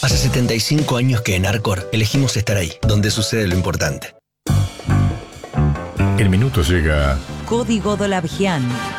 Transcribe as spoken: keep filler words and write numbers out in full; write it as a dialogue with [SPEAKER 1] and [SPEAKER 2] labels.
[SPEAKER 1] Hace setenta y cinco años que en Arcor elegimos estar ahí, donde sucede lo importante.
[SPEAKER 2] El minuto llega.
[SPEAKER 3] Código Dolavian.